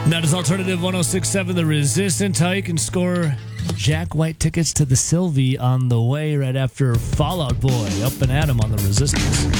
That is Alternative 106.7 The Resistance. How you can score Jack White tickets to the Sylvie on the way right after Fall Out Boy. Up and at 'em on The Resistance.